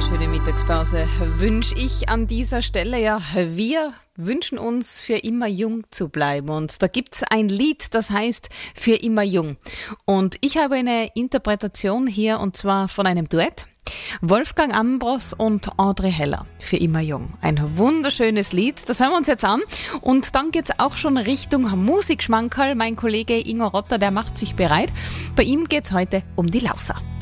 wunderschöne Mittagspause wünsche ich an dieser Stelle. Ja, wir wünschen uns, für immer jung zu bleiben. Und da gibt's ein Lied, das heißt Für immer jung. Und ich habe eine Interpretation hier, und zwar von einem Duett. Wolfgang Ambros und Audrey Heller, Für immer jung. Ein wunderschönes Lied, das hören wir uns jetzt an. Und dann geht's auch schon Richtung Musikschmankerl. Mein Kollege Ingo Rotter, der macht sich bereit. Bei ihm geht's heute um die Lauser.